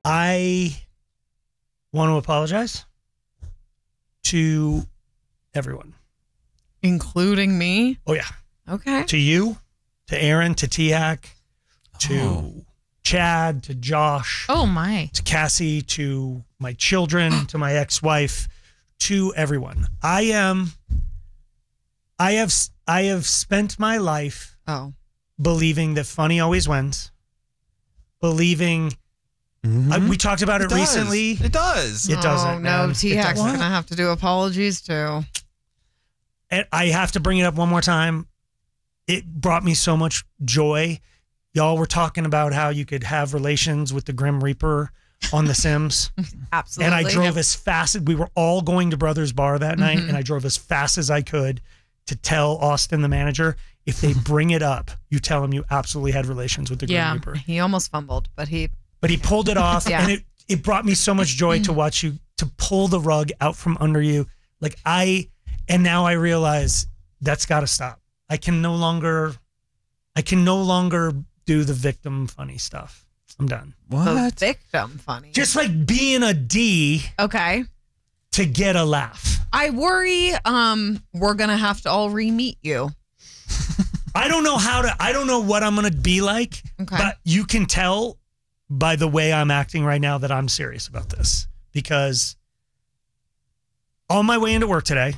I want to apologize to everyone. Including me? Oh, yeah. Okay. To you, to Aaron, to Tiak, to Chad, to Josh. Oh, my. To Cassie, to my children, to my ex-wife, to everyone. I have spent my life believing that funny always wins. Believing, we talked about it recently. It does. It doesn't. Oh, no. man. T-Hack's going to have to do apologies too. And I have to bring it up one more time. It brought me so much joy. Y'all were talking about how you could have relations with the Grim Reaper on The Sims. Absolutely. And I drove as fast as we were all going to Brothers Bar that night, and I drove as fast as I could to tell Austin, the manager, if they bring it up, you tell him you absolutely had relations with the Grim Reaper. He almost fumbled, but he pulled it off, and it brought me so much joy to watch you, to pull the rug out from under you. And now I realize that's got to stop. I can no longer do the victim funny stuff. I'm done. What? The victim funny. Just like being a D. Okay. To get a laugh. I worry we're going to have to all re-meet you. I don't know what I'm going to be like, but you can tell by the way I'm acting right now that I'm serious about this, because on my way into work today,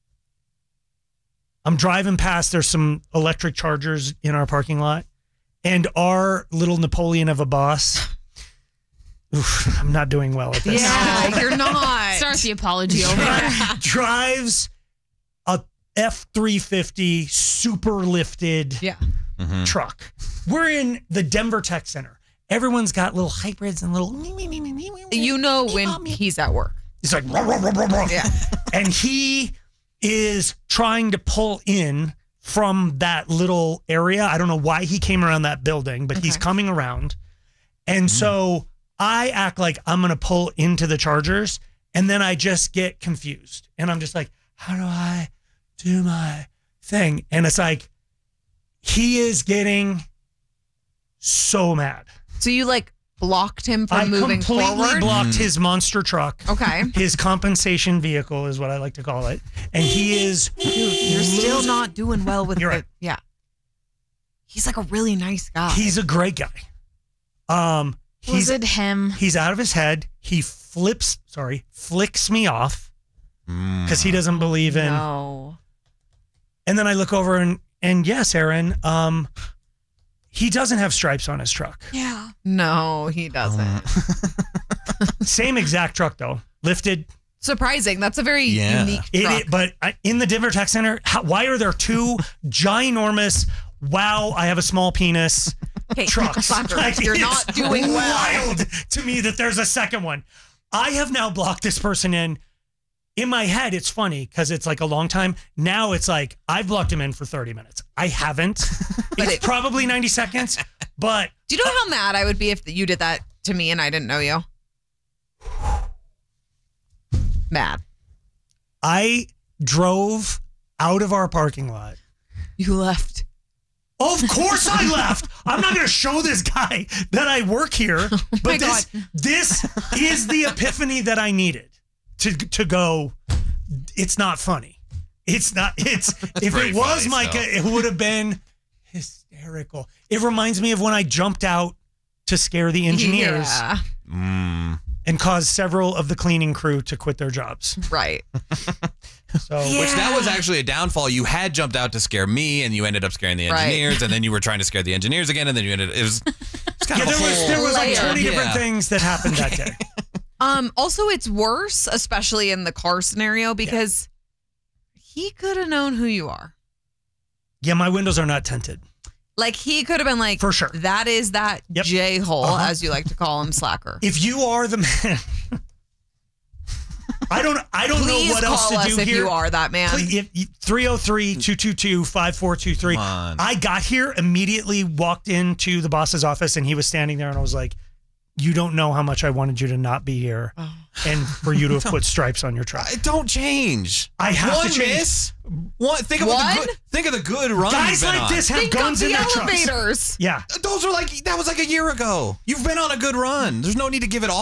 I'm driving past, there's some electric chargers in our parking lot, and our little Napoleon of a boss, I'm not doing well at this. Yeah, you're not. Start the apology over. Drives a F-350 super lifted truck. We're in the Denver Tech Center. Everyone's got little hybrids and little... You know when he's at work. He's like... Yeah. And he is trying to pull in from that little area. I don't know why he came around that building, but he's coming around. And so I act like I'm going to pull into the Chargers, and then I just get confused. And I'm just like, how do I do my thing? And it's like, he is getting so mad. So you blocked him from moving forward? I completely blocked his monster truck. Okay. His compensation vehicle is what I like to call it. And he is... Dude, you're still not doing well with You're right. Yeah. He's a really nice guy. He's a great guy. Was it him? He's out of his head. He flicks me off because he doesn't believe in... No. And then I look over and yes, Aaron, he doesn't have stripes on his truck. Yeah. No, he doesn't. Same exact truck, though. Lifted. Surprising. That's a very unique truck. But in the Denver Tech Center, why are there two ginormous, wow, I have a small penis trucks? You're not doing well. Wild to me that there's a second one. I have now blocked this person in. In my head, it's funny because it's a long time. Now it's I've blocked him in for 30 minutes. I haven't. It's probably 90 seconds, but... Do you know how mad I would be if you did that to me and I didn't know you? Mad. I drove out of our parking lot. You left. Of course I left. I'm not going to show this guy that I work here, but this is the epiphany that I needed. To go, it's not funny. If it was Micah, it would have been hysterical. It reminds me of when I jumped out to scare the engineers and caused several of the cleaning crew to quit their jobs. Right. Which that was actually a downfall. You had jumped out to scare me, and you ended up scaring the engineers, and then you were trying to scare the engineers again, and then it was kind of a whole... There was 20 different things that happened that day. Also, it's worse, especially in the car scenario, because he could have known who you are. Yeah, my windows are not tinted. He could have been like, for sure. That is that J-hole, as you like to call him, slacker. If you are the man, I don't know what else to do here. Please call us if you are that man. 303-222-5423. I got here, immediately walked into the boss's office, and he was standing there, and I was like, you don't know how much I wanted you to not be here and for you to have put stripes on your truck. Don't change. I have to change. Miss. Think of the good run. Guys like this have guns in their trucks. Elevators. Yeah. That was a year ago. You've been on a good run. There's no need to give it all.